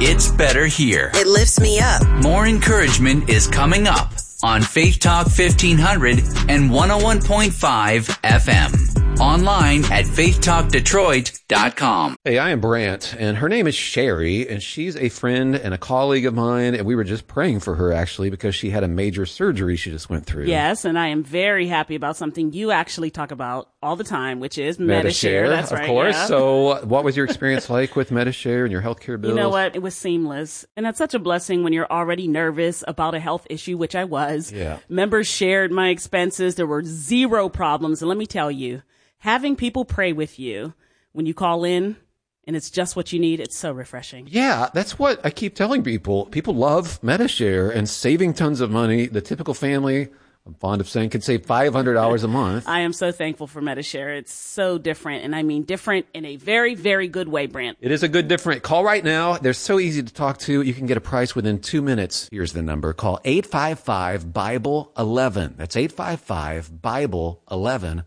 It's better here. It lifts me up. More encouragement is coming up on Faith Talk 1500 and 101.5 FM. Online at faithtalkdetroit.com. Hey, I am Brant, and her name is Sherry, and she's a friend and a colleague of mine, and we were just praying for her, actually, because she had a major surgery she just went through. Yes, and I am very happy about something you actually talk about all the time, which is Medi-Share. That's right. Of course. Yeah. So what was your experience like with Medi-Share and your healthcare bills? You know what? It was seamless. And that's such a blessing when you're already nervous about a health issue, which I was. Yeah. Members shared my expenses. There were zero problems. And let me tell you, having people pray with you when you call in and it's just what you need, it's so refreshing. Yeah, that's what I keep telling people. People love Medi-Share and saving tons of money. The typical family, I'm fond of saying, can save $500 a month. I am so thankful for Medi-Share. It's so different, and I mean different in a very, very good way, Brant. It is a good different. Call right now. They're so easy to talk to. You can get a price within 2 minutes. Here's the number. Call 855-BIBLE-11. That's 855-BIBLE-11.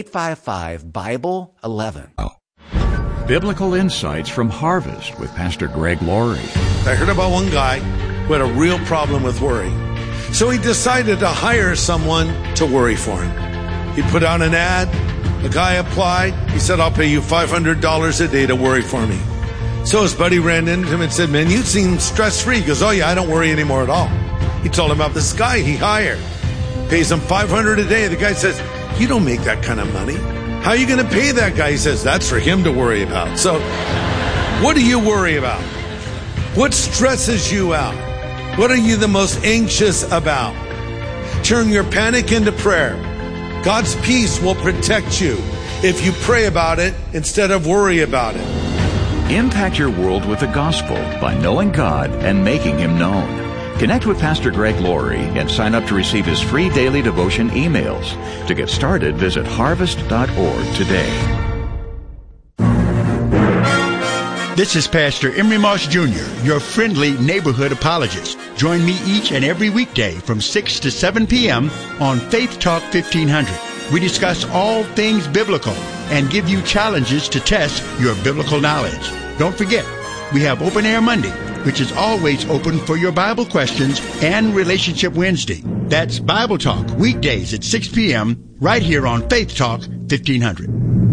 855-BIBLE-11. Biblical insights from Harvest with Pastor Greg Laurie. I heard about one guy who had a real problem with worry. So he decided to hire someone to worry for him. He put out an ad. The guy applied. He said, I'll pay you $500 a day to worry for me. So his buddy ran into him and said, man, you seem stress-free. He goes, oh yeah, I don't worry anymore at all. He told him about this guy he hired. Pays him $500 a day. The guy says, you don't make that kind of money. How are you going to pay that guy? He says, that's for him to worry about. So what do you worry about? What stresses you out? What are you the most anxious about? Turn your panic into prayer. God's peace will protect you if you pray about it instead of worry about it. Impact your world with the gospel by knowing God and making Him known. Connect with Pastor Greg Laurie and sign up to receive his free daily devotion emails. To get started, visit harvest.org today. This is Pastor Emery Moss Jr., your friendly neighborhood apologist. Join me each and every weekday from 6 to 7 p.m. on Faith Talk 1500. We discuss all things biblical and give you challenges to test your biblical knowledge. Don't forget, we have Open Air Monday, which is always open for your Bible questions, and Relationship Wednesday. That's Bible Talk, weekdays at 6 p.m., right here on Faith Talk 1500.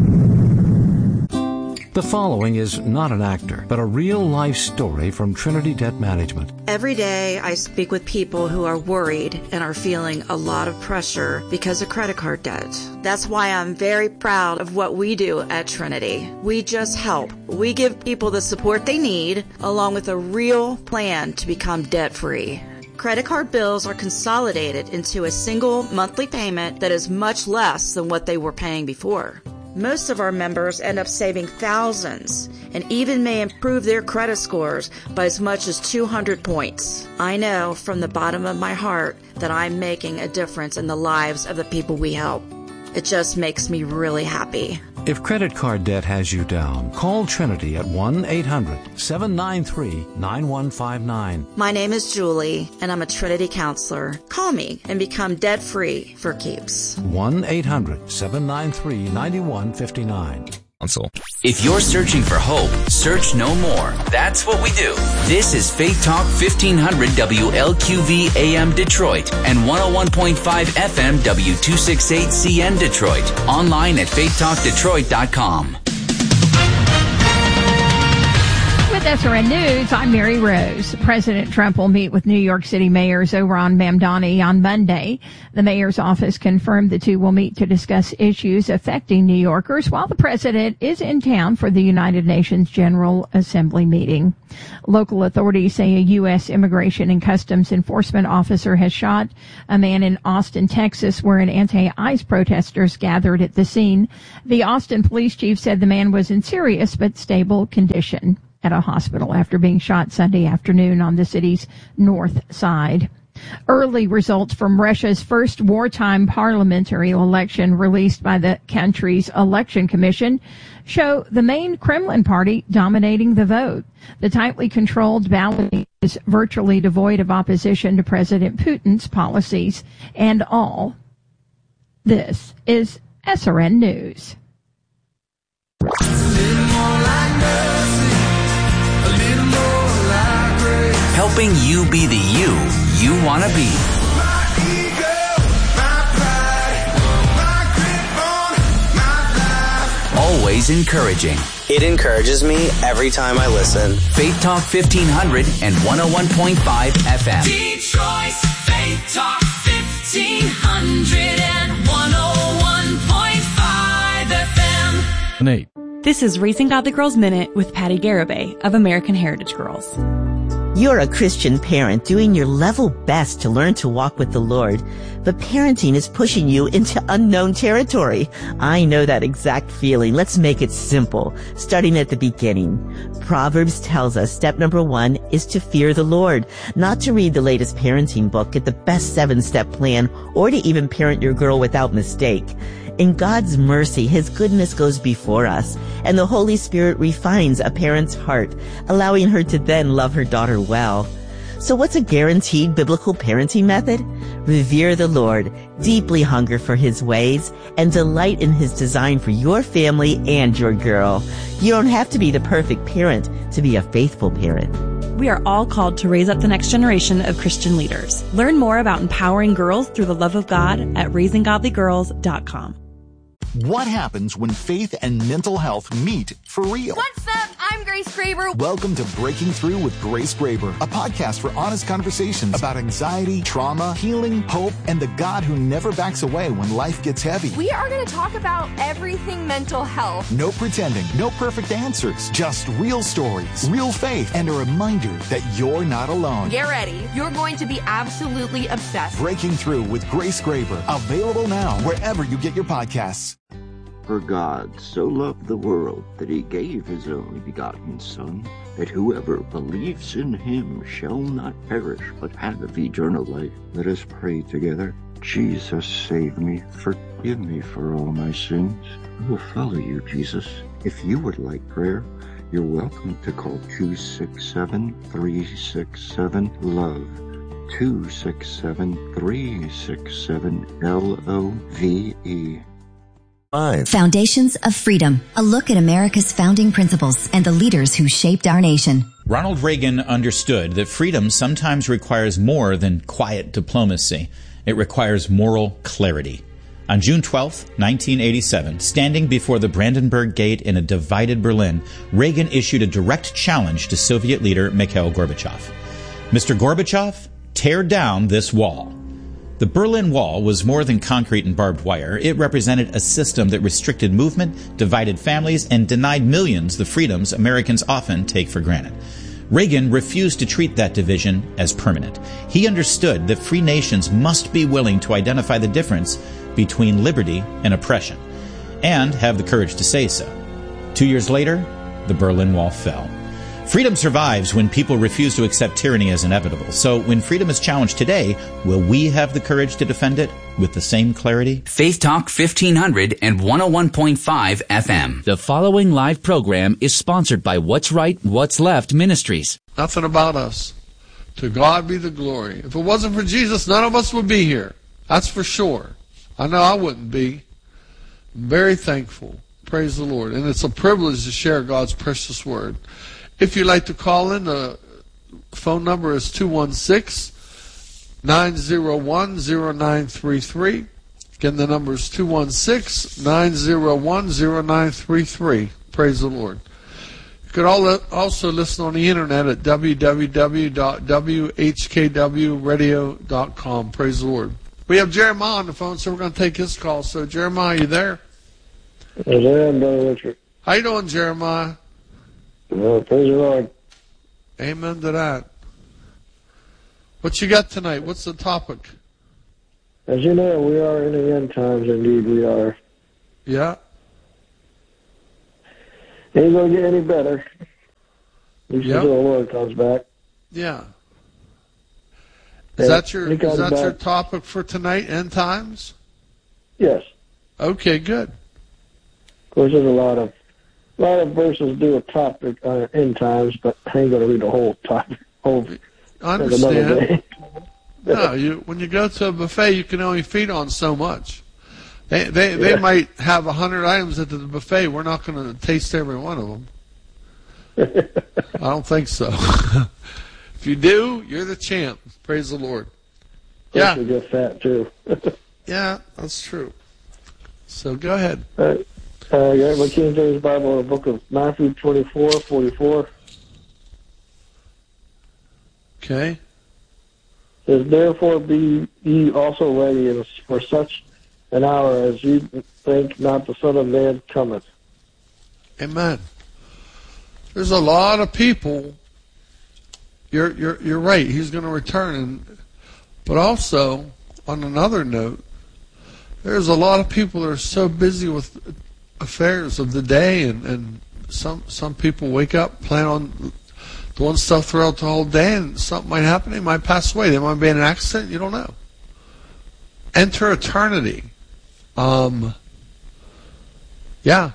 The following is not an actor, but a real-life story from Trinity Debt Management. Every day I speak with people who are worried and are feeling a lot of pressure because of credit card debt. That's why I'm very proud of what we do at Trinity. We just help. We give people the support they need, along with a real plan to become debt-free. Credit card bills are consolidated into a single monthly payment that is much less than what they were paying before. Most of our members end up saving thousands and even may improve their credit scores by as much as 200 points. I know from the bottom of my heart that I'm making a difference in the lives of the people we help. It just makes me really happy. If credit card debt has you down, call Trinity at 1-800-793-9159. My name is Julie, and I'm a Trinity counselor. Call me and become debt-free for keeps. 1-800-793-9159. If you're searching for hope, search no more. That's what we do. This is Faith Talk 1500 WLQV AM Detroit and 101.5 FM W268CN Detroit. Online at faithtalkdetroit.com. With SRN News, I'm Mary Rose. President Trump will meet with New York City Mayor Zohran Mamdani on Monday. The mayor's office confirmed the two will meet to discuss issues affecting New Yorkers while the president is in town for the United Nations General Assembly meeting. Local authorities say a U.S. Immigration and Customs Enforcement officer has shot a man in Austin, Texas, where an anti-ICE protesters gathered at the scene. The Austin police chief said the man was in serious but stable condition at a hospital after being shot Sunday afternoon on the city's north side. Early results from Russia's first wartime parliamentary election released by the country's election commission show the main Kremlin party dominating the vote. The tightly controlled ballot is virtually devoid of opposition to President Putin's policies. And all this is SRN News. A little more like mercy, a little more like helping you be the you want to be. Always encouraging. It encourages me every time I listen. Faith Talk 1500 and 101.5 FM. Detroit's Faith Talk 1500 and 101.5 FM. Nate. This is Raising Godly Girls Minute with Patty Garibay of American Heritage Girls. You're a Christian parent doing your level best to learn to walk with the Lord, but parenting is pushing you into unknown territory. I know that exact feeling. Let's make it simple, starting at the beginning. Proverbs tells us step number 1 is to fear the Lord, not to read the latest parenting book, get the best 7-step plan, or to even parent your girl without mistake. In God's mercy, His goodness goes before us, and the Holy Spirit refines a parent's heart, allowing her to then love her daughter well. So what's a guaranteed biblical parenting method? Revere the Lord, deeply hunger for His ways, and delight in His design for your family and your girl. You don't have to be the perfect parent to be a faithful parent. We are all called to raise up the next generation of Christian leaders. Learn more about empowering girls through the love of God at raisinggodlygirls.com. What happens when faith and mental health meet for real? What's up? I'm Grace Graber. Welcome to Breaking Through with Grace Graber, a podcast for honest conversations about anxiety, trauma, healing, hope, and the God who never backs away when life gets heavy. We are going to talk about everything mental health. No pretending, no perfect answers, just real stories, real faith, and a reminder that you're not alone. Get ready. You're going to be absolutely obsessed. Breaking Through with Grace Graber, available now wherever you get your podcasts. For God so loved the world that He gave His only begotten Son, that whoever believes in Him shall not perish, but have eternal life. Let us pray together. Jesus, save me. Forgive me for all my sins. I will follow you, Jesus. If you would like prayer, you're welcome to call 267-367-LOVE. 267-367-LOVE. Foundations of Freedom, a look at America's founding principles and the leaders who shaped our nation. Ronald Reagan understood that freedom sometimes requires more than quiet diplomacy. It requires moral clarity. On June 12, 1987, standing before the Brandenburg Gate in a divided Berlin, Reagan issued a direct challenge to Soviet leader Mikhail Gorbachev. Mr. Gorbachev, tear down this wall. The Berlin Wall was more than concrete and barbed wire. It represented a system that restricted movement, divided families, and denied millions the freedoms Americans often take for granted. Reagan refused to treat that division as permanent. He understood that free nations must be willing to identify the difference between liberty and oppression, and have the courage to say so. 2 years later, the Berlin Wall fell. Freedom survives when people refuse to accept tyranny as inevitable. So when freedom is challenged today, will we have the courage to defend it with the same clarity? Faith Talk 1500 and 101.5 FM. The following live program is sponsored by What's Right, What's Left Ministries. Nothing about us. To God be the glory. If it wasn't for Jesus, none of us would be here. That's for sure. I know I wouldn't be. I'm very thankful. Praise the Lord. And it's a privilege to share God's precious word. If you'd like to call in, the phone number is 216-901-0933. Again, the number is 216-901-0933. Praise the Lord. You could also listen on the internet at www.whkwradio.com. Praise the Lord. We have Jeremiah on the phone, so we're going to take his call. So, Jeremiah, you there? Yes, I am, Brother Richard. How you doing, Jeremiah? Well, praise the Lord. Amen to that. What you got tonight? What's the topic? As you know, we are in the end times. Indeed, we are. Yeah. Ain't going to get any better. At least until the Lord comes back. Yeah. Is that your topic for tonight, end times? Yes. Okay, good. Of course, there's a lot of verses do a topic end times, but I ain't going to read the whole topic. I understand. No, when you go to a buffet, you can only feed on so much. They might have 100 items at the buffet. We're not going to taste every one of them. I don't think so. If you do, you're the champ. Praise the Lord. Yeah. You get fat too. Yeah, that's true. So go ahead. Yeah, my King James Bible, the book of Matthew 24:44. Okay. It says, therefore be ye also ready, and for such an hour as you think not the Son of Man cometh. Amen. There's a lot of people. You're right. He's going to return, but also on another note, there's a lot of people that are so busy with affairs of the day, and some people wake up, plan on doing stuff throughout the whole day, and something might happen. They might pass away. They might be in an accident. You don't know. Enter eternity. Yeah.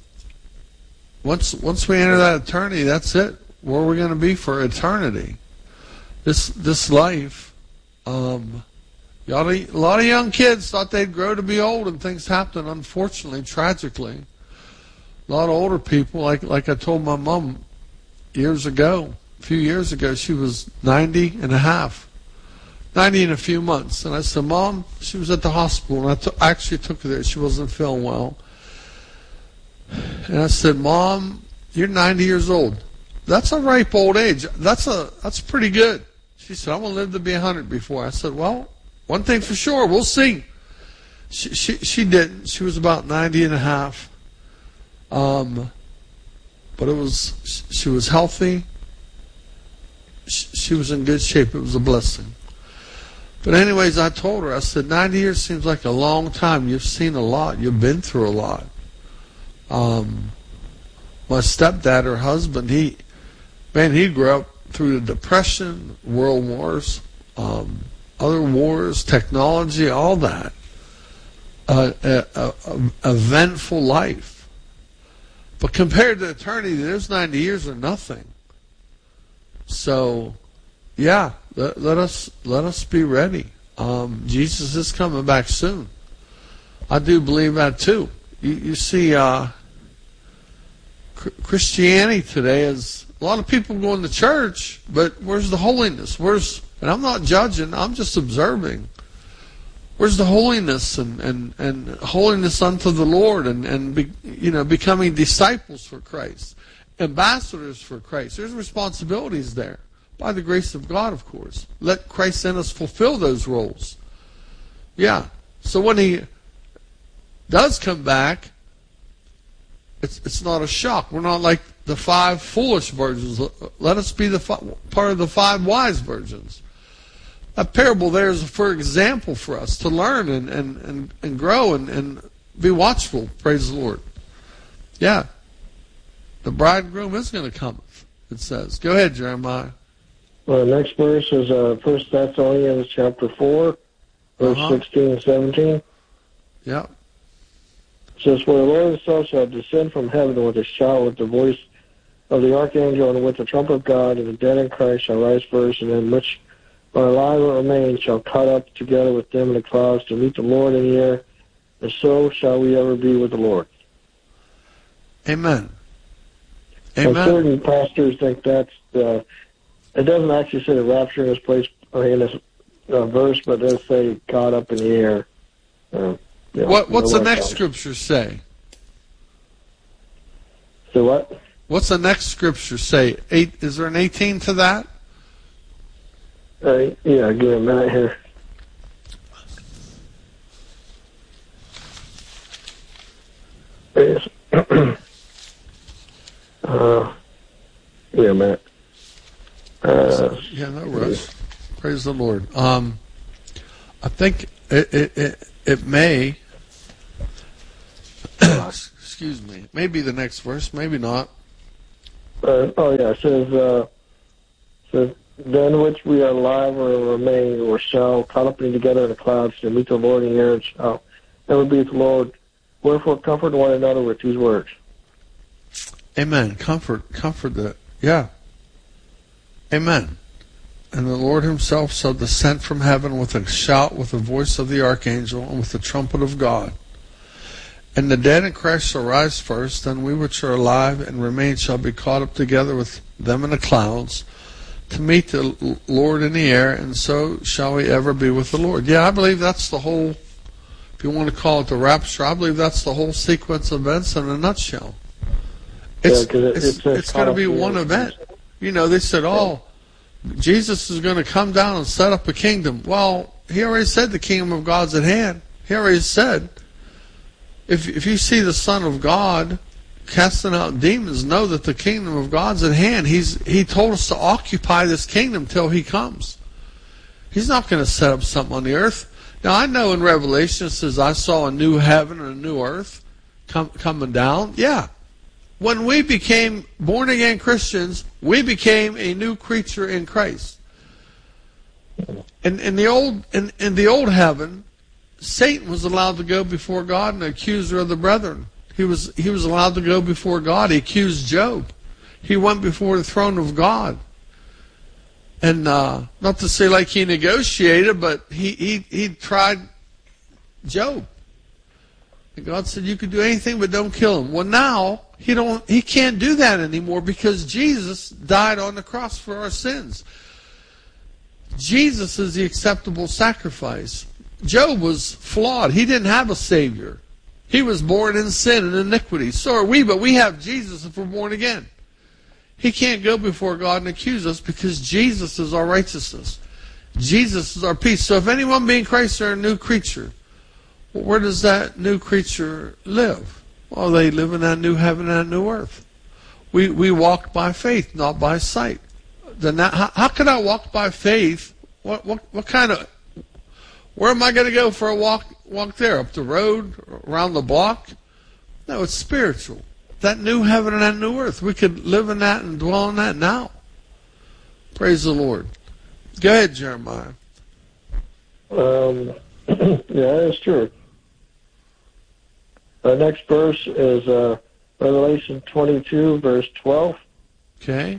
Once we enter that eternity, that's it. Where we're going to be for eternity. This life. A lot of young kids thought they'd grow to be old, and things happen. Unfortunately, tragically, a lot of older people, like I told my mom a few years ago, she was 90 and a half, 90 in a few months, and I said, Mom, she was at the hospital, and I actually took her there. She wasn't feeling well. And I said, Mom, you're 90 years old. That's a ripe old age. That's pretty good. She said, I'm going to live to be 100 before. I said, well, one thing for sure, we'll see. She didn't. She was about 90 and a half. But she was healthy. She was in good shape. It was a blessing. But anyways, I told her, I said, 90 years seems like a long time. You've seen a lot. You've been through a lot. My stepdad, her husband, he grew up through the Depression, World Wars, other wars, technology, all that. Eventful life. But compared to eternity, those 90 years are nothing. So, yeah, let us be ready. Jesus is coming back soon. I do believe that too. You see, Christianity today is a lot of people going to church, but where's the holiness? And I'm not judging, I'm just observing. Where's the holiness and holiness unto the Lord and becoming disciples for Christ, ambassadors for Christ? There's responsibilities there, by the grace of God, of course. Let Christ in us fulfill those roles. Yeah. So when He does come back, it's not a shock. We're not like the 5 foolish virgins. Let us be part of the 5 wise virgins. That parable there is for example for us to learn and grow and be watchful. Praise the Lord. Yeah. The bridegroom is going to come, it says. Go ahead, Jeremiah. Well, the next verse is 1 Thessalonians chapter 4, verse 16 and 17. Yeah. It says, for the Lord himself shall descend from heaven with a shout, with the voice of the archangel, and with the trumpet of God, and the dead in Christ shall rise first, and then which are alive or remain shall caught up together with them in the clouds to meet the Lord in the air, and so shall we ever be with the Lord. Amen. Amen. And certain pastors think that's it doesn't actually say the rapture in this place or in this verse, but it does say caught up in the air. What's the next scripture say? So what? What's the next scripture say? Is there an 18 to that? Yeah, give me a minute here. Yes. Give me a minute. Yeah, no rush. Praise the Lord. I think it may. Excuse me. It may be the next verse. Maybe not. It says, then which we are alive or remain or shall caught up together in the clouds to meet the Lord in the air and shall ever be with the Lord. Wherefore comfort one another with these words. Amen. Comfort that. Yeah. Amen. And the Lord himself shall descend from heaven with a shout, with the voice of the archangel, and with the trumpet of God. And the dead in Christ shall rise first, then we which are alive and remain shall be caught up together with them in the clouds to meet the Lord in the air, and so shall we ever be with the Lord. Yeah, I believe that's the whole, if you want to call it the rapture, I believe that's the whole sequence of events in a nutshell. It's going to be one event. You know, they said, Jesus is going to come down and set up a kingdom. Well, he already said the kingdom of God's at hand. He already said, if you see the Son of God casting out demons, know that the kingdom of God's at hand. He told us to occupy this kingdom till he comes. He's not going to set up something on the earth. Now, I know in Revelation it says, I saw a new heaven and a new earth coming down. Yeah. When we became born-again Christians, we became a new creature in Christ. In the old heaven, Satan was allowed to go before God, and the accuser of the brethren. He was allowed to go before God. He accused Job. He went before the throne of God. And not to say like he negotiated, but he tried Job. And God said, you could do anything but don't kill him. Well, now he can't do that anymore because Jesus died on the cross for our sins. Jesus is the acceptable sacrifice. Job was flawed. He didn't have a Savior. He was born in sin and iniquity. So are we, but we have Jesus if we're born again. He can't go before God and accuse us because Jesus is our righteousness. Jesus is our peace. So if anyone be in Christ, they're a new creature. Well, where does that new creature live? Well, they live in that new heaven and that new earth. We walk by faith, not by sight. Then how can I walk by faith? What kind of... Where am I going to go for a walk there? Up the road? Around the block? No, it's spiritual. That new heaven and that new earth. We could live in that and dwell in that now. Praise the Lord. Go ahead, Jeremiah. Yeah, that's true. The next verse is Revelation 22, verse 12. Okay.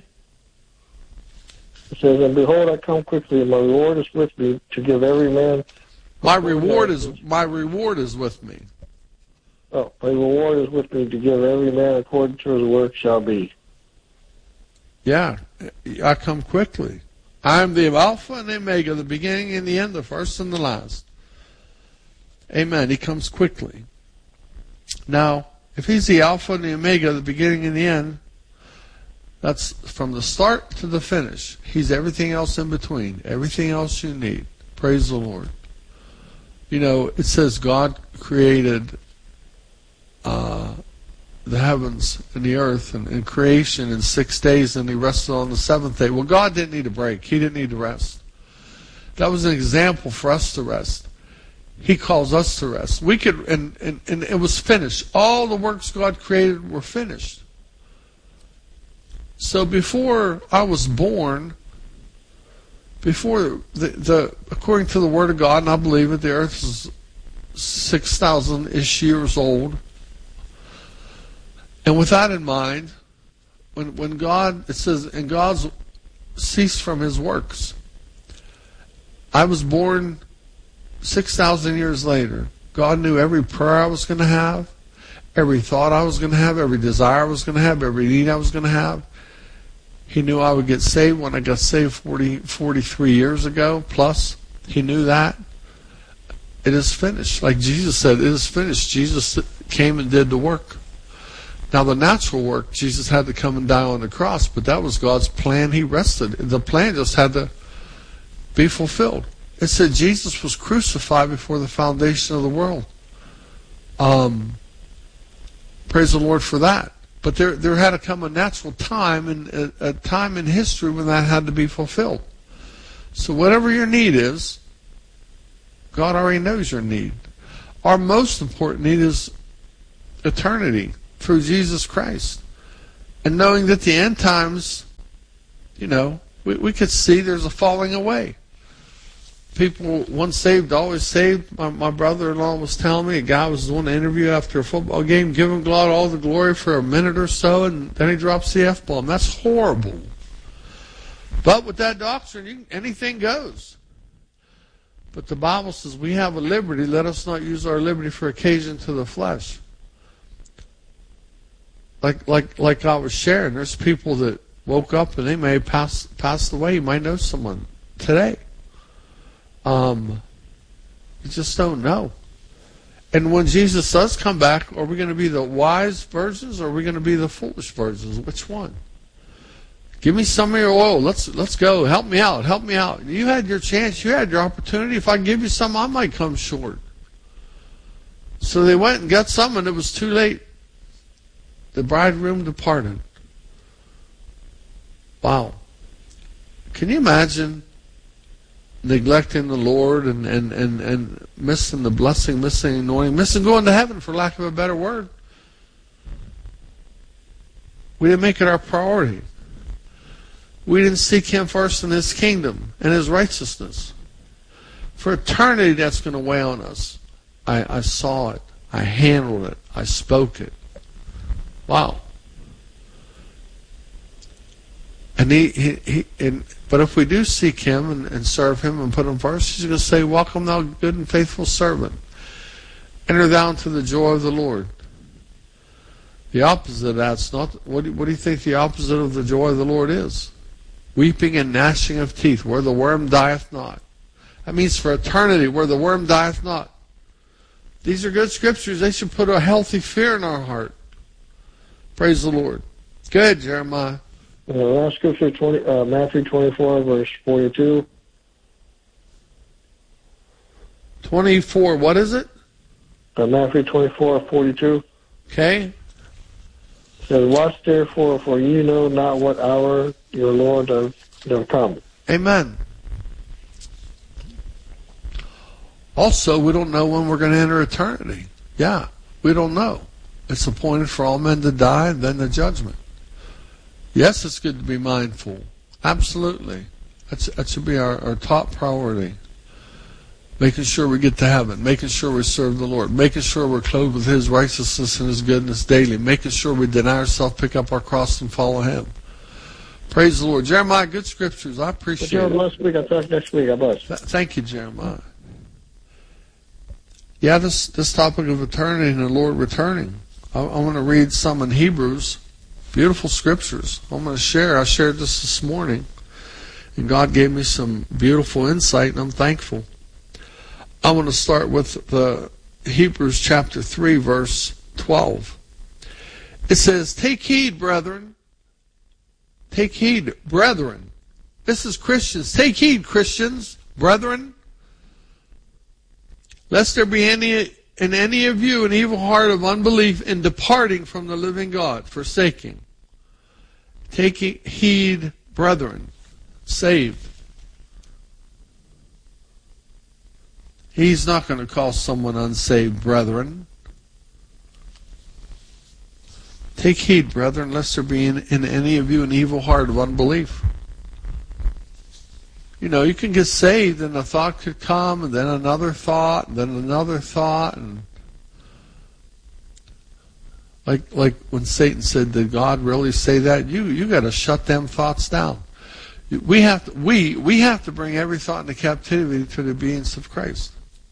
It says, and behold, I come quickly, and my reward is with me to give every man... My reward is with me. Oh, my reward is with me to give every man according to his work shall be. Yeah, I come quickly. I am the Alpha and the Omega, the beginning and the end, the first and the last. Amen. He comes quickly. Now, if he's the Alpha and the Omega, the beginning and the end, that's from the start to the finish. He's everything else in between. Everything else you need. Praise the Lord. You know, it says God created the heavens and the earth and creation in 6 days, and he rested on the seventh day. Well, God didn't need a break. He didn't need to rest. That was an example for us to rest. He calls us to rest. We could, and it was finished. All the works God created were finished. So before I was born, before according to the Word of God, and I believe it, the earth is 6,000-ish years old. And with that in mind, when God, it says, and God's ceased from his works. I was born 6,000 years later. God knew every prayer I was going to have, every thought I was going to have, every desire I was going to have, every need I was going to have. He knew I would get saved when I got saved 43 years ago, plus. He knew that. It is finished. Like Jesus said, it is finished. Jesus came and did the work. Now, the natural work, Jesus had to come and die on the cross, but that was God's plan. He rested. The plan just had to be fulfilled. It said Jesus was crucified before the foundation of the world. Praise the Lord for that. But there had to come a natural time, and a time in history when that had to be fulfilled. So whatever your need is, God already knows your need. Our most important need is eternity through Jesus Christ. And knowing that the end times, you know, we could see there's a falling away. People once saved, always saved. My brother-in-law was telling me, a guy was doing an interview after a football game, giving God all the glory for a minute or so, and then he drops the F-bomb. That's horrible. But with that doctrine, anything goes. But the Bible says we have a liberty. Let us not use our liberty for occasion to the flesh. Like I was sharing, there's people that woke up and they may have passed away. You might know someone today. You just don't know. And when Jesus does come back, are we going to be the wise virgins or are we going to be the foolish virgins? Which one? Give me some of your oil. Let's go. Help me out. Help me out. You had your chance. You had your opportunity. If I give you some, I might come short. So they went and got some, and it was too late. The bridegroom departed. Wow. Can you imagine neglecting the Lord and missing the blessing, missing the anointing, missing going to heaven, for lack of a better word? We didn't make it our priority. We didn't seek Him first in His kingdom and His righteousness. For eternity, that's going to weigh on us. I saw it. I handled it. I spoke it. Wow. And but if we do seek Him and serve Him and put Him first, He's going to say, "Welcome, thou good and faithful servant. Enter thou into the joy of the Lord." The opposite of that's not. What do you think the opposite of the joy of the Lord is? Weeping and gnashing of teeth, where the worm dieth not. That means for eternity, where the worm dieth not. These are good scriptures. They should put a healthy fear in our heart. Praise the Lord. Good, Jeremiah. Last scripture, Matthew 24, verse 42. 24, what is it? Matthew 24, 42. Okay. It says, "Watch therefore, for you know not what hour your Lord doth come." Amen. Also, we don't know when we're going to enter eternity. Yeah, we don't know. It's appointed for all men to die and then the judgment. Yes, it's good to be mindful. Absolutely. That should be our top priority. Making sure we get to heaven. Making sure we serve the Lord. Making sure we're clothed with His righteousness and His goodness daily. Making sure we deny ourselves, pick up our cross, and follow Him. Praise the Lord. Jeremiah, good scriptures. I appreciate it. Last week, I'll talk next week. Thank you, Jeremiah. Yeah, this topic of eternity and the Lord returning. I want to read some in Hebrews. Beautiful scriptures. I'm going to share. I shared this morning, and God gave me some beautiful insight, and I'm thankful. I want to start with the Hebrews chapter 3, verse 12. It says, "Take heed, brethren." Take heed, brethren. This is Christians. Take heed, Christians, brethren. "Lest there be in any of you an evil heart of unbelief in departing from the living God," forsaking. Take heed, brethren. Saved. He's not going to call someone unsaved, brethren. Take heed, brethren, lest there be in any of you an evil heart of unbelief. You know, you can get saved and a thought could come, and then another thought, and then another thought, and like when Satan said, "Did God really say that?" You got to shut them thoughts down. We have to bring every thought into captivity to the obedience of Christ.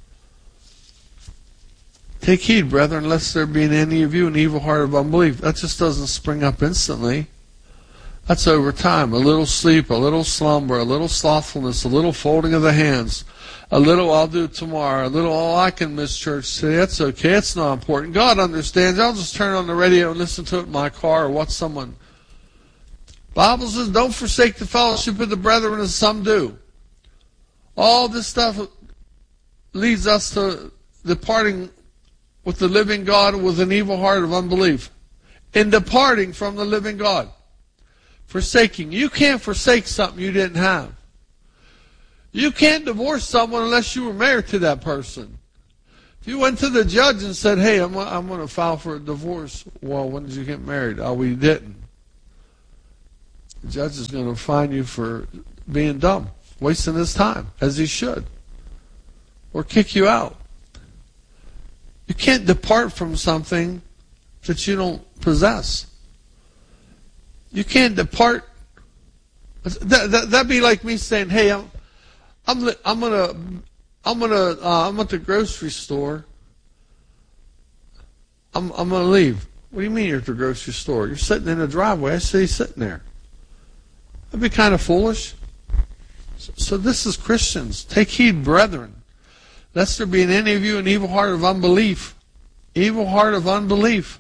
Take heed, brethren, lest there be in any of you an evil heart of unbelief. That just doesn't spring up instantly. That's over time. A little sleep, a little slumber, a little slothfulness, a little folding of the hands, a little "I'll do it tomorrow," a little "Oh, I can miss church today. That's okay. It's not important. God understands. I'll just turn on the radio and listen to it in my car or watch someone." Bible says, "Don't forsake the fellowship of the brethren as some do." All this stuff leads us to departing with the living God with an evil heart of unbelief. In departing from the living God. Forsaking. You can't forsake something you didn't have. You can't divorce someone unless you were married to that person. If you went to the judge and said, "Hey, I'm going to file for a divorce," well, when did you get married? Oh, we didn't. The judge is going to fine you for being dumb, wasting his time, as he should, or kick you out. You can't depart from something that you don't possess. You can't depart. That'd be like me saying, "Hey, I'm at the grocery store. I'm gonna leave." What do you mean you're at the grocery store? You're sitting in the driveway. I see you sitting there. That'd be kind of foolish. So this is Christians. Take heed, brethren, lest there be in any of you an evil heart of unbelief. Evil heart of unbelief.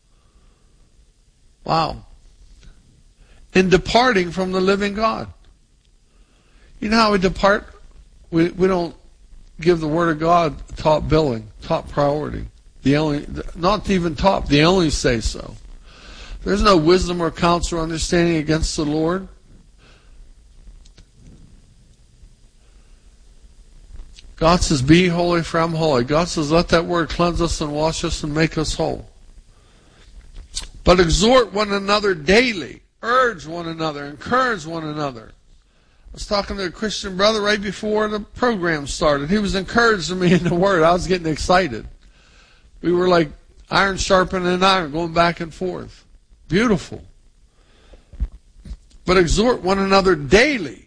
Wow. In departing from the living God. You know how we depart? We don't give the Word of God top billing, top priority. Not even top, the only say so. There's no wisdom or counsel or understanding against the Lord. God says, be holy for I'm holy. God says, let that word cleanse us and wash us and make us whole. But exhort one another daily. Urge one another. Encourage one another. I was talking to a Christian brother right before the program started. He was encouraging me in the word. I was getting excited. We were like iron sharpening iron, going back and forth. Beautiful. But exhort one another daily.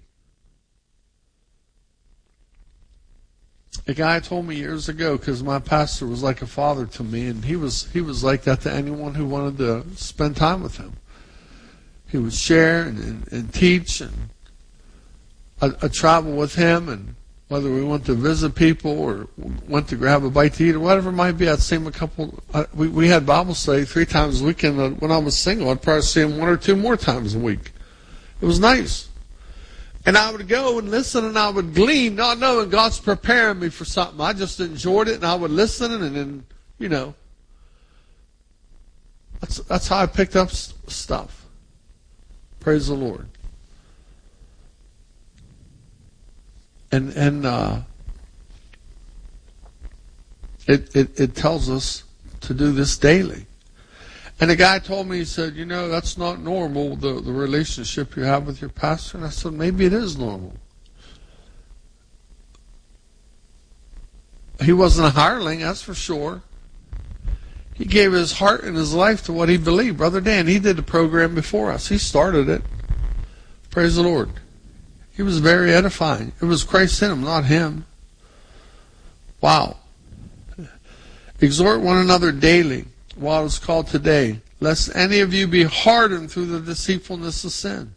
A guy told me years ago, because my pastor was like a father to me, and he was like that to anyone who wanted to spend time with him. He would share and teach, and I'd travel with him, and whether we went to visit people or went to grab a bite to eat or whatever it might be, I'd see him a couple. We had Bible study 3 times a week, and when I was single, I'd probably see him 1 or 2 more times a week. It was nice. And I would go and listen, and I would glean, not knowing God's preparing me for something. I just enjoyed it, and I would listen, and then, you know, that's how I picked up stuff. Praise the Lord. And it tells us to do this daily. And the guy told me, he said, you know, that's not normal, the relationship you have with your pastor. And I said, maybe it is normal. He wasn't a hireling, that's for sure. He gave his heart and his life to what he believed. Brother Dan, he did the program before us. He started it. Praise the Lord. He was very edifying. It was Christ in him, not him. Wow. Exhort one another daily, while it's called today, lest any of you be hardened through the deceitfulness of sin.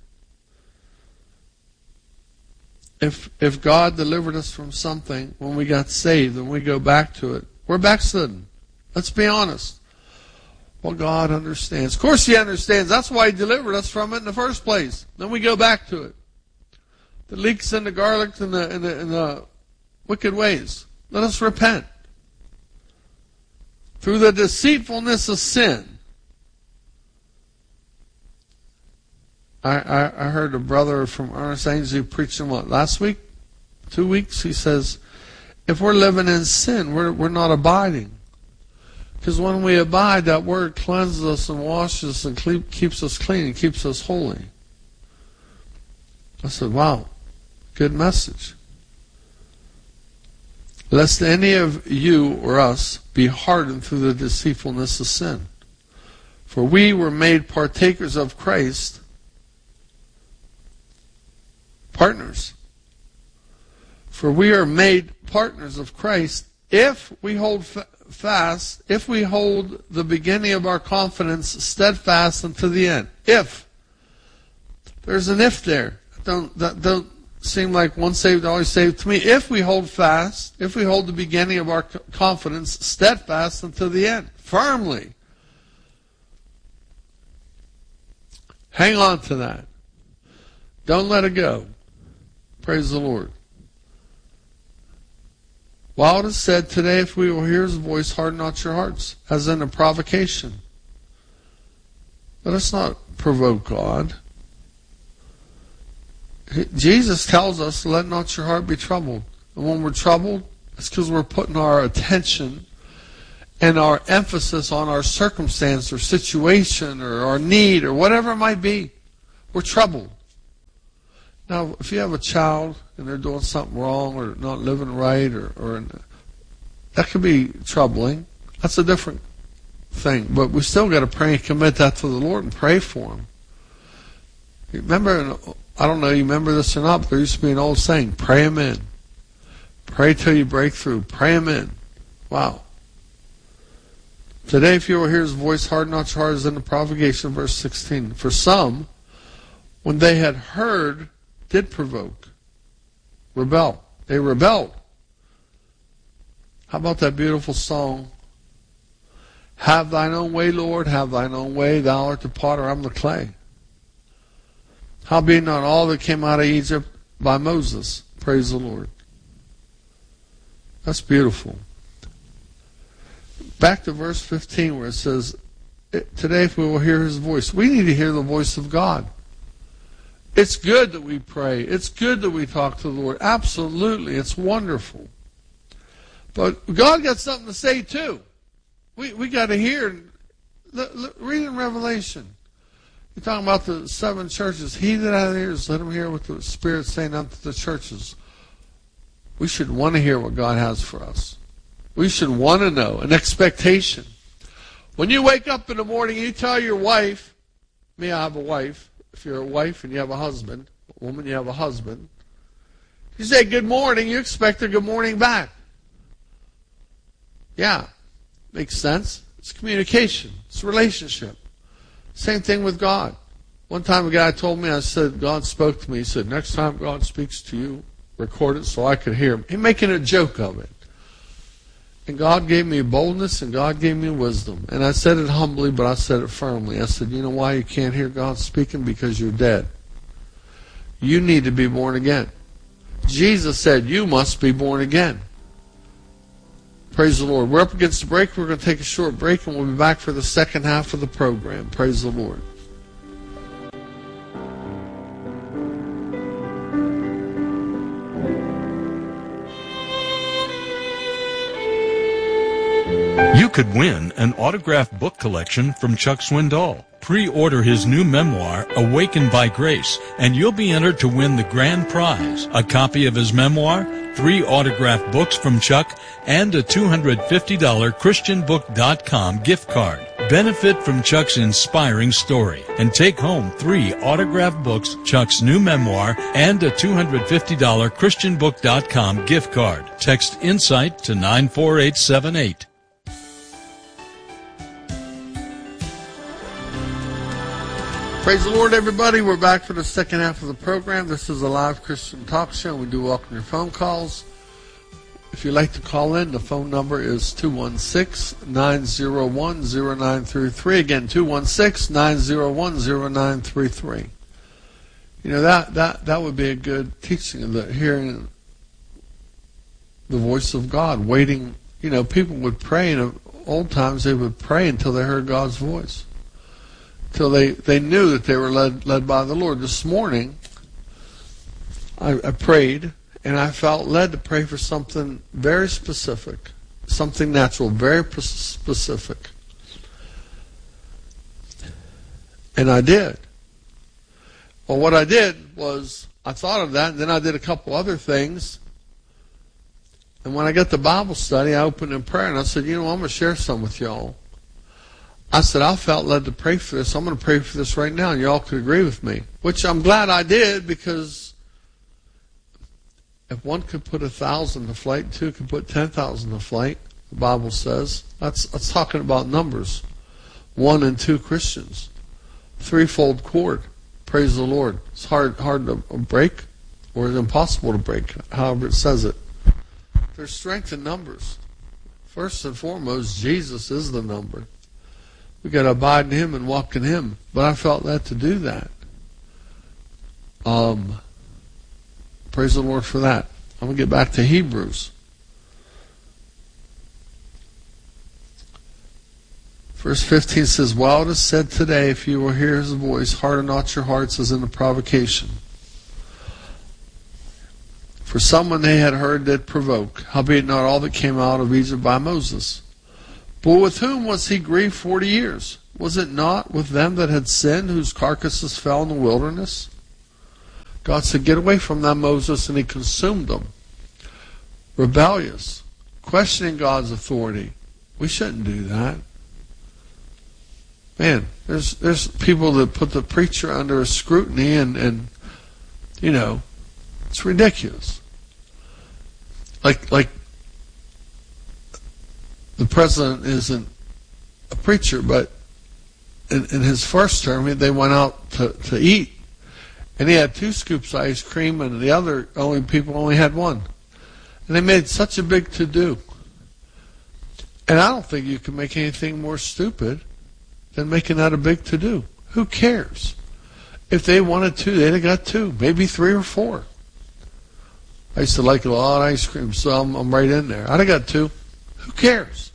If God delivered us from something when we got saved and we go back to it, we're backslidden. Let's be honest. Well, God understands. Of course He understands. That's why He delivered us from it in the first place. Then we go back to it. The leeks and the garlic and the wicked ways. Let us repent. Through the deceitfulness of sin. I heard a brother from Ernest Ainsley preaching last week? 2 weeks? He says, if we're living in sin, we're not abiding. Because when we abide, that word cleanses us and washes us and keeps us clean and keeps us holy. I said, wow, good message. Lest any of you or us be hardened through the deceitfulness of sin. For we were made partakers of Christ, partners. For we are made partners of Christ if we hold fast, if we hold the beginning of our confidence steadfast unto the end. If. There's an if there. That don't seem like once saved, always saved to me. If we hold fast, if we hold the beginning of our confidence steadfast until the end, firmly. Hang on to that. Don't let it go. Praise the Lord. While it is said, today if we will hear His voice, harden not your hearts, as in a provocation. Let us not provoke God. Jesus tells us, let not your heart be troubled. And when we're troubled, it's because we're putting our attention and our emphasis on our circumstance or situation or our need or whatever it might be. We're troubled. Now, if you have a child and they're doing something wrong or not living right, or that could be troubling. That's a different thing. But we still got to pray and commit that to the Lord and pray for them. Remember, I don't know you remember this or not, but there used to be an old saying, pray them in. Pray till you break through. Pray them in. Wow. Today, if you will hear His voice, harden not your heart, as in the provocation, verse 16. For some, when they had heard, did provoke. Rebel. They rebelled. How about that beautiful song? Have thine own way, Lord, have thine own way. Thou art the potter, I'm the clay. Howbeit not all that came out of Egypt by Moses. Praise the Lord. That's beautiful. Back to verse 15 where it says, today if we will hear his voice. We need to hear the voice of God. It's good that we pray. It's good that we talk to the Lord. Absolutely. It's wonderful. But God got something to say too. We got to hear. Read in Revelation. You're talking about the 7 churches. He that hath ears, let him hear what the Spirit's saying unto the churches. We should want to hear what God has for us. We should want to know. An expectation. When you wake up in the morning, you tell your wife, me, I have a wife. If you're a wife and you have a husband, a woman, you have a husband. You say good morning, you expect a good morning back. Yeah, makes sense. It's communication. It's a relationship. Same thing with God. One time a guy told me, I said, God spoke to me. He said, next time God speaks to you, record it so I could hear him. He's making a joke of it. And God gave me boldness and God gave me wisdom. And I said it humbly, but I said it firmly. I said, you know why you can't hear God speaking? Because you're dead. You need to be born again. Jesus said, you must be born again. Praise the Lord. We're up against the break. We're going to take a short break and we'll be back for the second half of the program. Praise the Lord. You could win an autographed book collection from Chuck Swindoll. Pre-order his new memoir, Awakened by Grace, and you'll be entered to win the grand prize, a copy of his memoir, 3 autographed books from Chuck, and a $250 ChristianBook.com gift card. Benefit from Chuck's inspiring story and take home 3 autographed books, Chuck's new memoir, and a $250 ChristianBook.com gift card. Text INSIGHT to 94878. Praise the Lord, everybody. We're back for the second half of the program. This is a live Christian talk show. We do welcome your phone calls. If you'd like to call in, the phone number is 216-901-0933. Again, 216-901-0933. You know, that would be a good teaching of the hearing the voice of God, waiting. You know, people would pray in old times. They would pray until they heard God's voice. Till they knew that they were led by the Lord. This morning, I prayed, and I felt led to pray for something very specific, something natural, very specific. And I did. Well, what I did was, I thought of that, and then I did a couple other things. And when I got to Bible study, I opened in prayer, and I said, you know, I'm going to share some with y'all. I said, I felt led to pray for this. I'm going to pray for this right now, and y'all could agree with me. Which I'm glad I did, because if one could put 1,000 to flight, 2 could put 10,000 to flight, the Bible says. That's talking about numbers. 1 and 2 Christians. Threefold cord. Praise the Lord. It's hard to break, or it's impossible to break, however it says it. There's strength in numbers. First and foremost, Jesus is the number. We got to abide in Him and walk in Him. But I felt led to do that. Praise the Lord for that. I'm going to get back to Hebrews. Verse 15 says, While it is said today, if you will hear His voice, harden not your hearts as in the provocation. For someone they had heard did provoke, howbeit not all that came out of Egypt by Moses. But with whom was he grieved 40 years? Was it not with them that had sinned, whose carcasses fell in the wilderness? God said, get away from them, Moses, and He consumed them. Rebellious, questioning God's authority. We shouldn't do that. Man, there's people that put the preacher under a scrutiny, and you know, it's ridiculous. Like the president isn't a preacher, but in his first term, they went out to eat, And he had 2 scoops of ice cream, and the other people only had 1. And they made such a big to-do. And I don't think you can make anything more stupid than making that a big to-do. Who cares? If they wanted 2, they'd have got 2, maybe 3 or 4. I used to like a lot of ice cream, so I'm right in there. I'd have got 2. Who cares?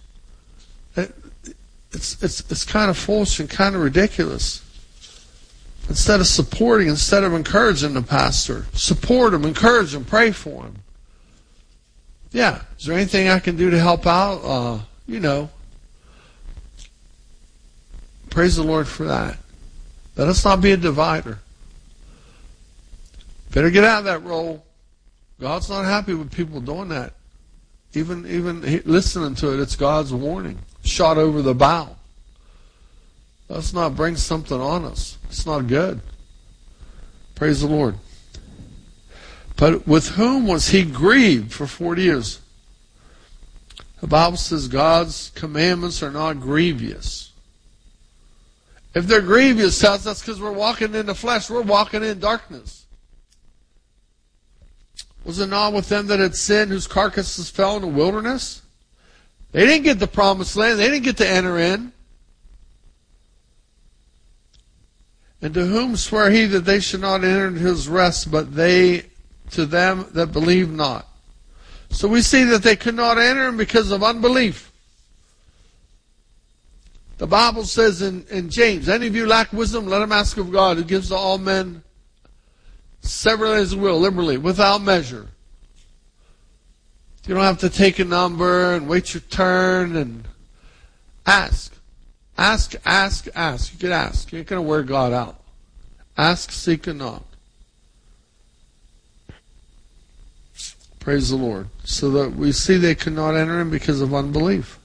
It's kind of foolish and kind of ridiculous. Instead of supporting, instead of encouraging the pastor, support him, encourage him, pray for him. Yeah, is there anything I can do to help out? Praise the Lord for that. Let us not be a divider. Better get out of that role. God's not happy with people doing that. Even listening to it, it's God's warning. Shot over the bow. Let's not bring something on us. It's not good. Praise the Lord. But with whom was he grieved for 40 years? The Bible says God's commandments are not grievous. If they're grievous to us, that's because we're walking in the flesh. We're walking in darkness. Was it not with them that had sinned, whose carcasses fell in the wilderness? They didn't get the promised land. They didn't get to enter in. And to whom sware he that they should not enter into his rest, but they to them that believe not? So we see that they could not enter in because of unbelief. The Bible says in James, any of you lack wisdom, let him ask of God, who gives to all men severally as will, liberally, without measure. You don't have to take a number and wait your turn and ask. Ask. You can ask. You ain't going to wear God out. Ask, seek, and knock. Praise the Lord. So that we see they could not enter in because of unbelief.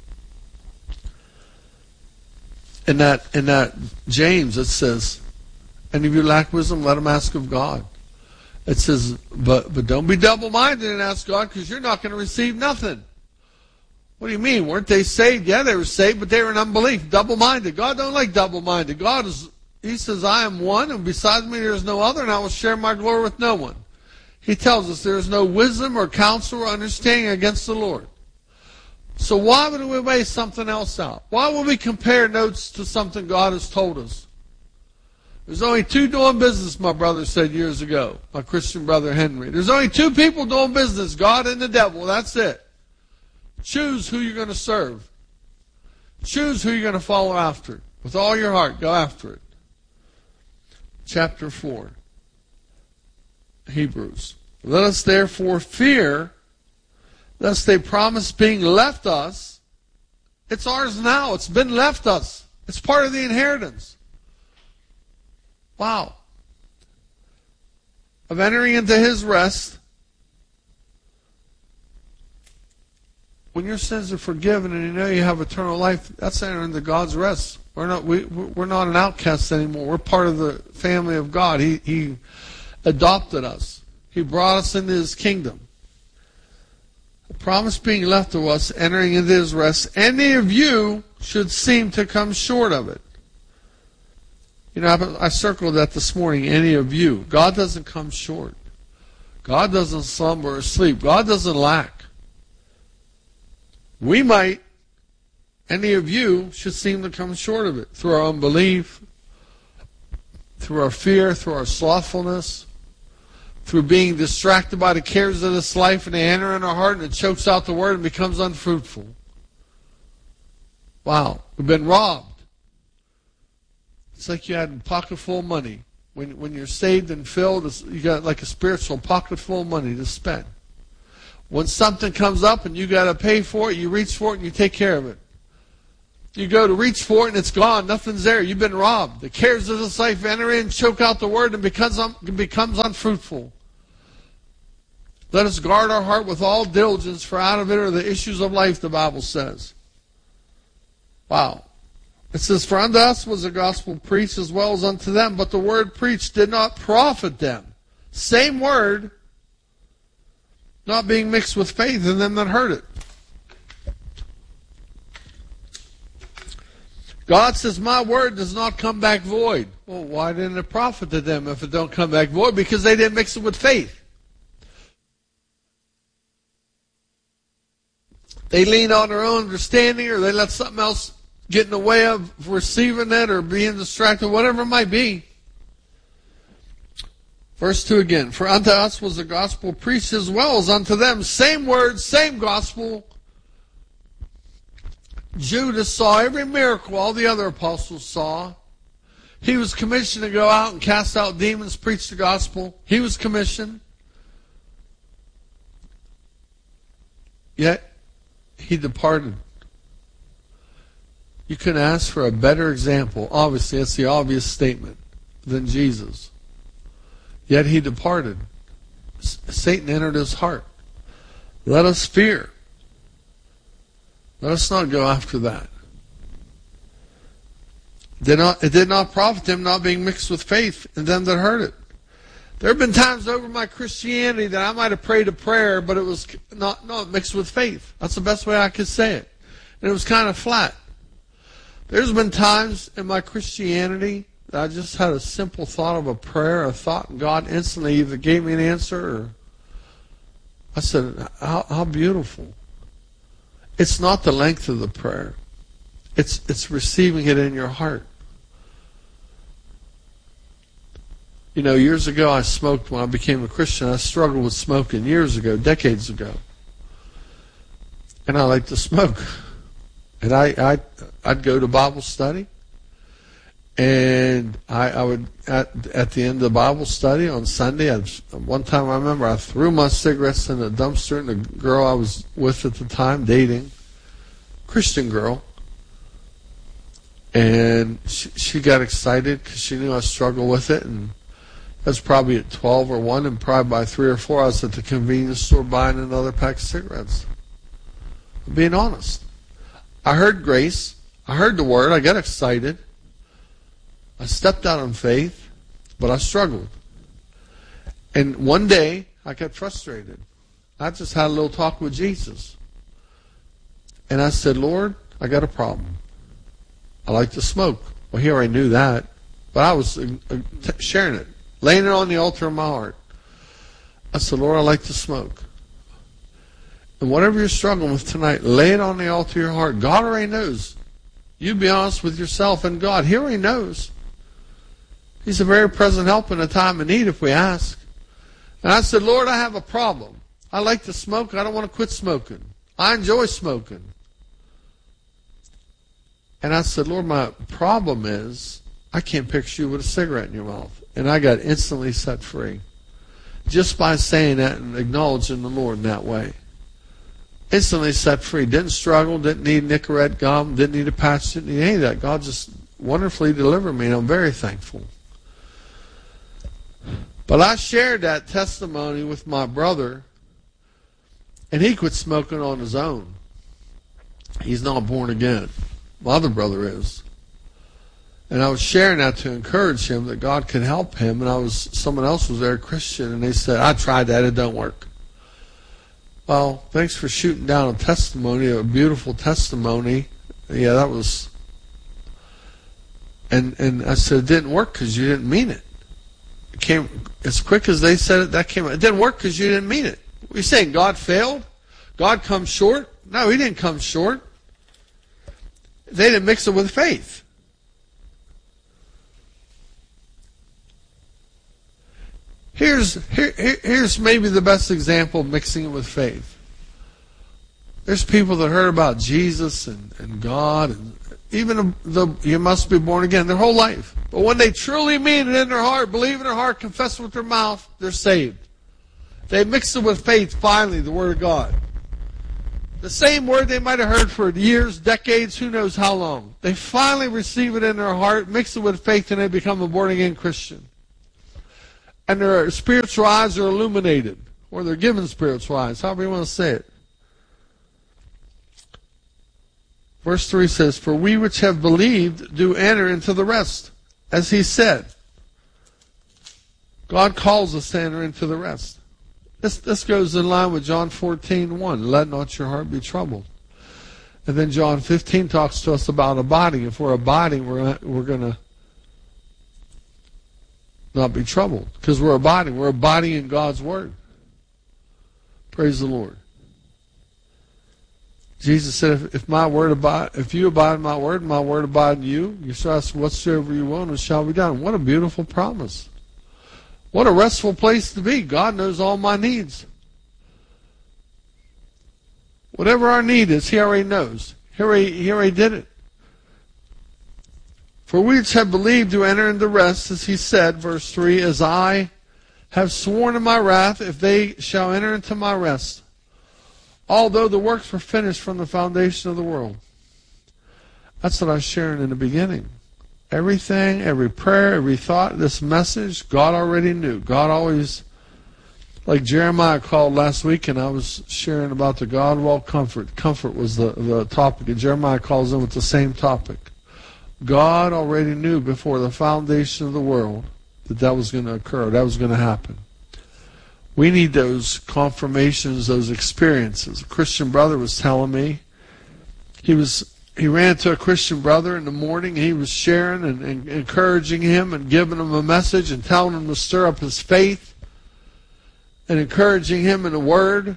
In that James, it says, any of you lack wisdom, let him ask of God. It says, but don't be double-minded and ask God, because you're not going to receive nothing. What do you mean? Weren't they saved? Yeah, they were saved, but they were in unbelief. Double-minded. God don't like double-minded. He says, I am one, and besides me there is no other, and I will share my glory with no one. He tells us there is no wisdom or counsel or understanding against the Lord. So why would we weigh something else out? Why would we compare notes to something God has told us? There's only 2 doing business, my brother said years ago, my Christian brother Henry. There's only 2 people doing business, God and the devil. That's it. Choose who you're going to serve. Choose who you're going to follow after. With all your heart, go after it. Chapter 4. Hebrews. Let us therefore fear, lest they promise being left us. It's ours now. It's been left us. It's part of the inheritance. Wow. Of entering into his rest. When your sins are forgiven and you know you have eternal life, that's entering into God's rest. We're not an outcast anymore. We're part of the family of God. He adopted us. He brought us into his kingdom. The promise being left to us, entering into his rest, any of you should seem to come short of it. You know, I circled that this morning, any of you. God doesn't come short. God doesn't slumber or sleep. God doesn't lack. We might, any of you should seem to come short of it through our unbelief, through our fear, through our slothfulness, through being distracted by the cares of this life, and they enter in our heart and it chokes out the word and becomes unfruitful. Wow, we've been robbed. It's like you had a pocket full of money. When you're saved and filled, you got like a spiritual pocket full of money to spend. When something comes up and you got to pay for it, you reach for it and you take care of it. You go to reach for it and it's gone. Nothing's there. You've been robbed. The cares of this life enter in, choke out the word, and becomes unfruitful. Let us guard our heart with all diligence, for out of it are the issues of life, the Bible says. Wow. It says, for unto us was the gospel preached as well as unto them, but the word preached did not profit them. Same word, not being mixed with faith in them that heard it. God says, my word does not come back void. Well, why didn't it profit to them if it don't come back void? Because they didn't mix it with faith. They lean on their own understanding, or they let something else get in the way of receiving it or being distracted, whatever it might be. Verse 2 again. For unto us was the gospel preached as well as unto them. Same word, same gospel. Judas saw every miracle all the other apostles saw. He was commissioned to go out and cast out demons, preach the gospel. He was commissioned. Yet, he departed. You can ask for a better example. Obviously, that's the obvious statement, than Jesus. Yet he departed. Satan entered his heart. Let us fear. Let us not go after that. It did not profit him, not being mixed with faith in them that heard it. There have been times over my Christianity that I might have prayed a prayer, but it was not mixed with faith. That's the best way I could say it. And it was kind of flat. There's been times in my Christianity that I just had a simple thought of a prayer, a thought, and God instantly either gave me an answer, or I said, how beautiful. It's not the length of the prayer. It's receiving it in your heart. You know, years ago I smoked when I became a Christian. I struggled with smoking years ago, decades ago. And I like to smoke. And I'd go to Bible study. And I would, at the end of the Bible study on Sunday, one time I remember I threw my cigarettes in a dumpster, and the girl I was with at the time, dating, Christian girl, and she got excited because she knew I struggled with it, and that's probably at 12 or 1, and probably by 3 or 4 I was at the convenience store buying another pack of cigarettes. I'm being honest. I heard grace. I heard the word. I got excited. I stepped out in faith, but I struggled. And one day, I got frustrated. I just had a little talk with Jesus. And I said, Lord, I got a problem. I like to smoke. Well, he already knew that. But I was sharing it, laying it on the altar of my heart. I said, Lord, I like to smoke. And whatever you're struggling with tonight, lay it on the altar of your heart. God already knows. You be honest with yourself and God. He already knows. He's a very present help in a time of need if we ask. And I said, Lord, I have a problem. I like to smoke. I don't want to quit smoking. I enjoy smoking. And I said, Lord, my problem is I can't picture you with a cigarette in your mouth. And I got instantly set free. Just by saying that and acknowledging the Lord in that way. Instantly set free. Didn't struggle, didn't need Nicorette gum, didn't need a patch, didn't need any of that. God just wonderfully delivered me, and I'm very thankful. But I shared that testimony with my brother, and he quit smoking on his own. He's not born again. My other brother is. And I was sharing that to encourage him that God could help him, and someone else was there, a Christian, and they said, I tried that, it don't work. Well, thanks for shooting down a testimony, a beautiful testimony. Yeah, that was... And I said, it didn't work because you didn't mean it. It came as quick as they said it, that came out. It didn't work because you didn't mean it. What are you saying, God failed? God comes short? No, he didn't come short. They didn't mix it with faith. Here's maybe the best example of mixing it with faith. There's people that heard about Jesus and God, and even though you must be born again their whole life. But when they truly mean it in their heart, believe in their heart, confess with their mouth, they're saved. They mix it with faith, finally, the Word of God. The same word they might have heard for years, decades, who knows how long. They finally receive it in their heart, mix it with faith, and they become a born-again Christian. And their spiritual eyes are illuminated, or they're given spiritual eyes, however you want to say it. Verse 3 says, For we which have believed do enter into the rest, as he said. God calls us to enter into the rest. This goes in line with John 14:1. Let not your heart be troubled. And then John 15 talks to us about abiding. If we're abiding, we're going to not be troubled because we're abiding. We're abiding in God's word. Praise the Lord. Jesus said, if you abide in my word, and my word abide in you, you shall ask whatsoever you will, and it shall be done. What a beautiful promise. What a restful place to be. God knows all my needs. Whatever our need is, He already knows. He already did it. For we which have believed do enter into rest, as He said, verse 3, as I have sworn in my wrath, if they shall enter into my rest. Although the works were finished from the foundation of the world. That's what I was sharing in the beginning. Everything, every prayer, every thought, this message, God already knew. God always, like Jeremiah called last week, and I was sharing about the God of all comfort. Comfort was the topic, and Jeremiah calls in with the same topic. God already knew before the foundation of the world that was going to occur, that was going to happen. We need those confirmations, those experiences. A Christian brother was telling me, he ran to a Christian brother in the morning, and he was sharing and encouraging him and giving him a message and telling him to stir up his faith and encouraging him in the Word.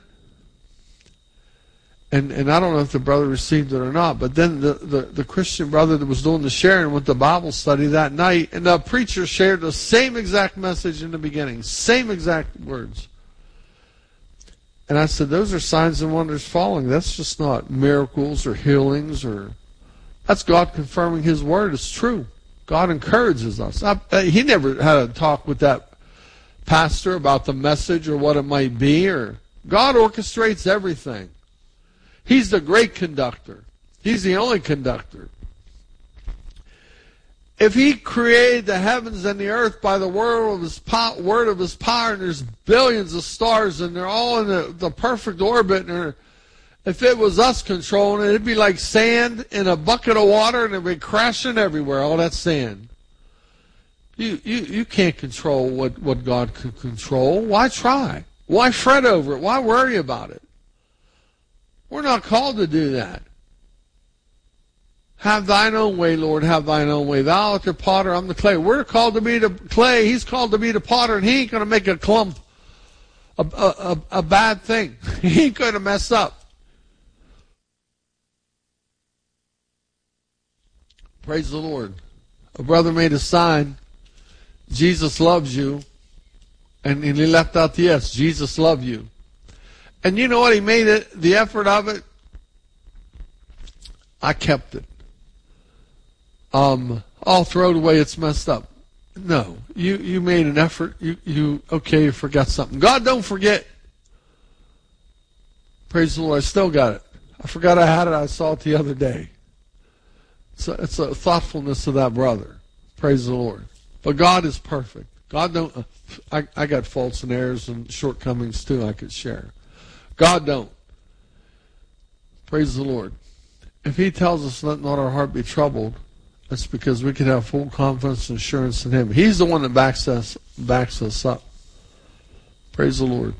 And I don't know if the brother received it or not, but then the Christian brother that was doing the sharing went to Bible study that night, and the preacher shared the same exact message in the beginning, same exact words. And I said, those are signs and wonders falling. That's just not miracles or healings, that's God confirming His word is true. God encourages us. He never had a talk with that pastor about the message or what it might be. God orchestrates everything. He's the great conductor. He's the only conductor. If He created the heavens and the earth by the word of His power, and there's billions of stars, and they're all in the perfect orbit, and if it was us controlling it, it'd be like sand in a bucket of water, and it'd be crashing everywhere, all that sand. You can't control what God can control. Why try? Why fret over it? Why worry about it? We're not called to do that. Have thine own way, Lord, have thine own way. Thou art the potter, I'm the clay. We're called to be the clay. He's called to be the potter, and He ain't going to make a clump, a bad thing. He ain't going to mess up. Praise the Lord. A brother made a sign, Jesus loves you, and he left out the S, Jesus loved you. And you know what? He made it, the effort of it. I kept it. I'll throw it away, it's messed up. No, you made an effort. You forgot something. God don't forget. Praise the Lord, I still got it. I forgot I had it, I saw it the other day. So it's a thoughtfulness of that brother. Praise the Lord. But God is perfect. God don't, I got faults and errors and shortcomings too I could share. God don't. Praise the Lord. If He tells us let not our heart be troubled, that's because we can have full confidence and assurance in Him. He's the one that backs us up. Praise the Lord.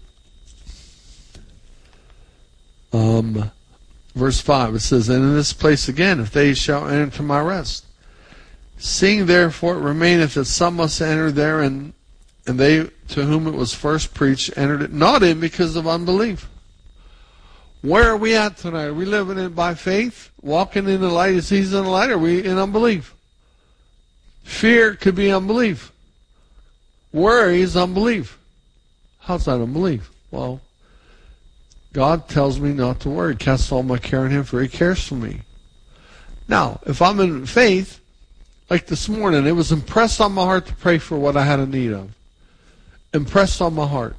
Verse 5, it says, and in this place again, if they shall enter into my rest. Seeing therefore it remaineth that some must enter therein, and they to whom it was first preached entered it not in because of unbelief. Where are we at tonight? Are we living in by faith? Walking in the light as He's in the light? Or are we in unbelief? Fear could be unbelief. Worry is unbelief. How's that unbelief? Well, God tells me not to worry. Cast all my care on Him, for He cares for me. Now, if I'm in faith, like this morning, it was impressed on my heart to pray for what I had a need of. Impressed on my heart.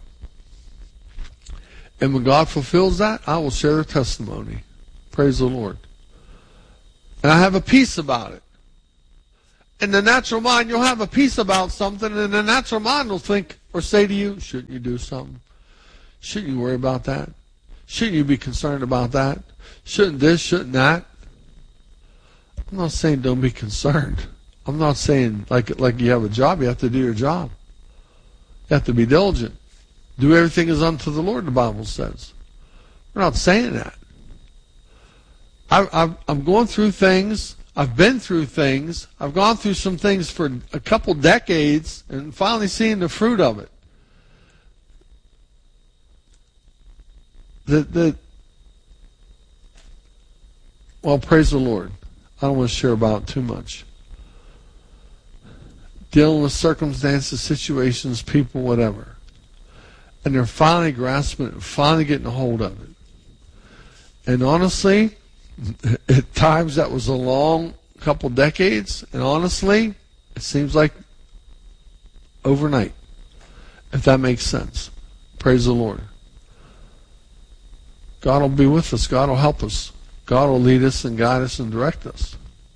And when God fulfills that, I will share the testimony. Praise the Lord. And I have a peace about it. In the natural mind, you'll have a peace about something, and the natural mind will think or say to you, shouldn't you do something? Shouldn't you worry about that? Shouldn't you be concerned about that? Shouldn't this, shouldn't that? I'm not saying don't be concerned. I'm not saying like you have a job, you have to do your job. You have to be diligent. Do everything as unto the Lord, the Bible says. We're not saying that. I'm going through things. I've been through things. I've gone through some things for a couple decades and finally seeing the fruit of it. Well, praise the Lord. I don't want to share about it too much. Dealing with circumstances, situations, people, whatever. And they're finally grasping it, finally getting a hold of it. And honestly, at times that was a long couple decades, and honestly, it seems like overnight, if that makes sense. Praise the Lord. God will be with us. God will help us. God will lead us and guide us and direct us.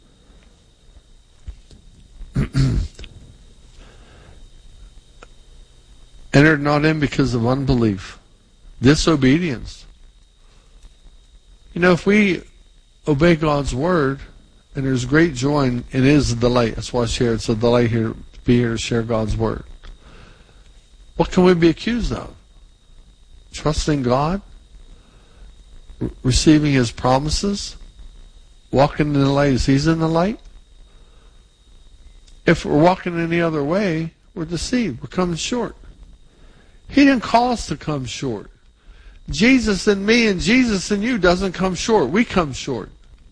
Entered not in because of unbelief, disobedience. You know, if we obey God's word, and there's great joy, and it is a delight. That's why I share. It's a delight here to be here to share God's word. What can we be accused of? Trusting God, receiving His promises, walking in the light as He's in the light. If we're walking any other way, we're deceived. We're coming short. He didn't call us to come short. Jesus in me and Jesus in you doesn't come short. We come short.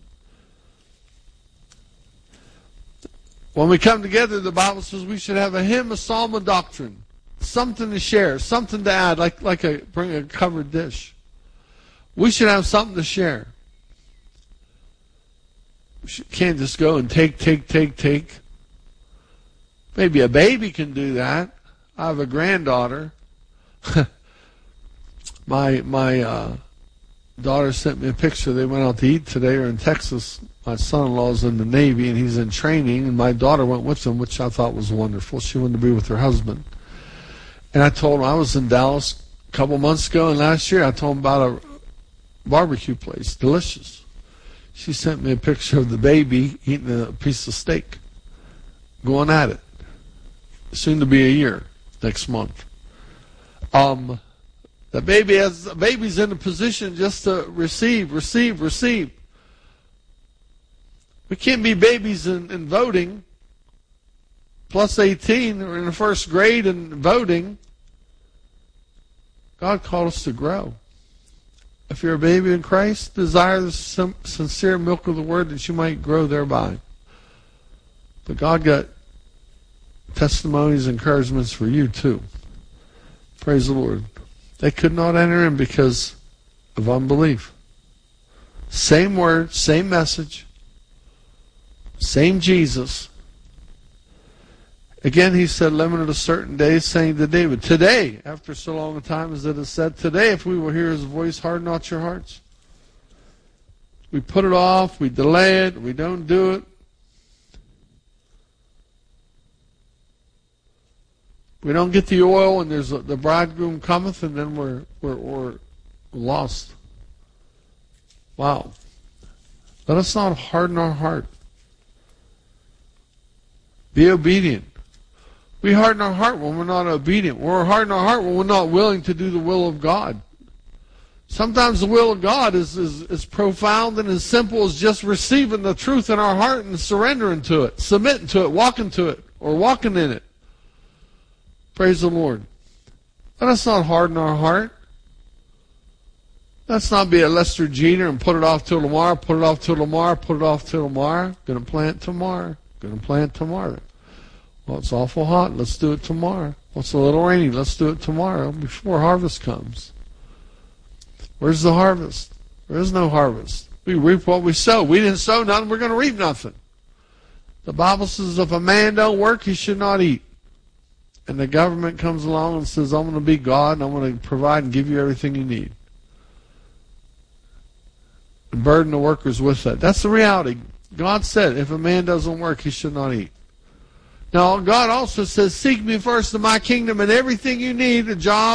When we come together, the Bible says we should have a hymn, a psalm, a doctrine. Something to share, something to add, bring a covered dish. We should have something to share. We can't just go and take. Maybe a baby can do that. I have a granddaughter. My daughter sent me a picture. They went out to eat today. Or in Texas. My son-in-law's in the Navy and he's in training, and my daughter went with him, which I thought was wonderful. She wanted to be with her husband. And I told him I was in Dallas a couple months ago, and last year I told him about a barbecue place, delicious. She sent me a picture of the baby eating a piece of steak, going at it. Soon to be a year next month. The baby's in a position just to receive. We can't be babies in voting, plus 18, or in the first grade and voting. God called us to grow. If you're a baby in Christ, desire the sincere milk of the word that you might grow thereby. But God got testimonies, encouragements for you too. Praise the Lord. They could not enter in because of unbelief. Same word, same message, same Jesus. Again, he said, limited a certain day, saying to David, today, after so long a time as it is said, today, if we will hear his voice, harden not your hearts. We put it off, we delay it, we don't do it. We don't get the oil, and there's the bridegroom cometh, and then we're lost. Wow. Let us not harden our heart. Be obedient. We harden our heart when we're not obedient. We're harden our heart when we're not willing to do the will of God. Sometimes the will of God is profound and as simple as just receiving the truth in our heart and surrendering to it, submitting to it, walking to it, or walking in it. Praise the Lord. Let us not harden our heart. Let's not be a Lester Jeter and put it off till tomorrow, put it off till tomorrow, put it off till tomorrow. Going to plant tomorrow. Going to plant tomorrow. Well, it's awful hot. Let's do it tomorrow. Well, it's a little rainy. Let's do it tomorrow before harvest comes. Where's the harvest? There is no harvest. We reap what we sow. We didn't sow nothing. We're going to reap nothing. The Bible says if a man don't work, he should not eat. And the government comes along and says, I'm going to be God and I'm going to provide and give you everything you need. And burden the workers with that. That's the reality. God said, if a man doesn't work, he should not eat. Now, God also says, seek me first in my kingdom and everything you need, a job,